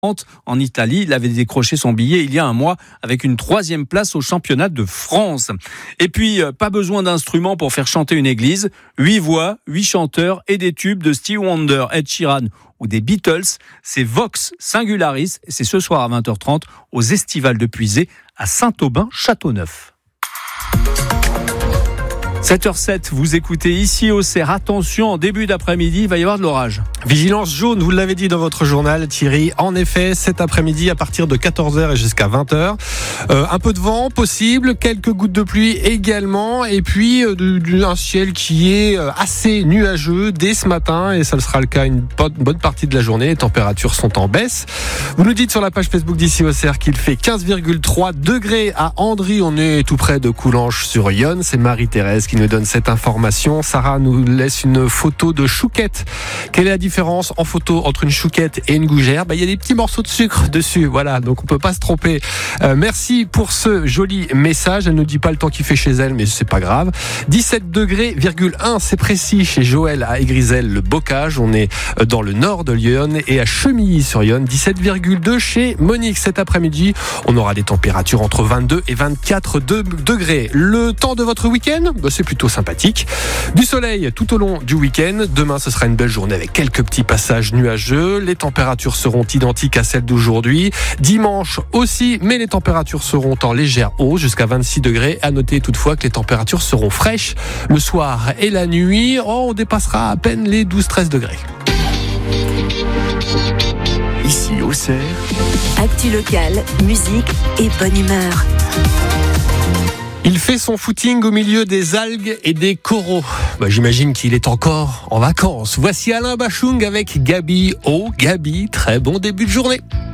en Italie. Il avait décroché son billet il y a un mois avec une 3e place au championnat de France. Et puis, pas besoin d'instruments pour faire chanter une église. 8 voix, 8 chanteurs et des tubes de Stevie Wonder, Ed Sheeran ou des Beatles. C'est Vox Singularis et c'est ce soir à 20h30 aux Estivales de Puisé à Saint-Aubin-Châteauneuf. 7h07, vous écoutez ici au CER. Attention, en début d'après-midi, il va y avoir de l'orage. Vigilance jaune, vous l'avez dit dans votre journal, Thierry. En effet, cet après-midi, à partir de 14h et jusqu'à 20h, un peu de vent possible, quelques gouttes de pluie également, et puis un ciel qui est assez nuageux dès ce matin, et ça le sera le cas une bonne partie de la journée. Les températures sont en baisse. Vous nous dites sur la page Facebook d'ici au CER qu'il fait 15,3 degrés à Andry. On est tout près de Coulanges-sur-Yonne. C'est Marie-Thérèse qui nous donne cette information. Sarah nous laisse une photo de chouquette. Quelle est la différence en photo entre une chouquette et une gougère? Il y a des petits morceaux de sucre dessus. Voilà, donc on peut pas se tromper. Merci pour ce joli message. Elle ne dit pas le temps qu'il fait chez elle, mais c'est pas grave. 17 degrés, c'est précis chez Joël à Aigrisel, le Bocage. On est dans le nord de Lyon et à Chemilly-sur-Yonne. 17,2 chez Monique cet après-midi. On aura des températures entre 22 et 24 degrés. Le temps de votre week-end? C'est plutôt sympathique. Du soleil tout au long du week-end. Demain, ce sera une belle journée avec quelques petits passages nuageux. Les températures seront identiques à celles d'aujourd'hui. Dimanche aussi, mais les températures seront en légère hausse jusqu'à 26 degrés. À noter toutefois que les températures seront fraîches le soir et la nuit. On dépassera à peine les 12-13 degrés. Ici au CER. Actu locale, musique et bonne humeur. Il fait son footing au milieu des algues et des coraux. J'imagine qu'il est encore en vacances. Voici Alain Bachung avec Gabi. Oh Gabi, très bon début de journée.